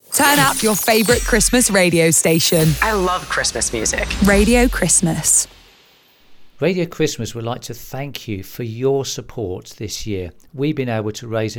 Turn up your favourite Christmas radio station. I love Christmas music. Radio Christmas. Radio Christmas would like to thank you for your support this year. We've been able to raise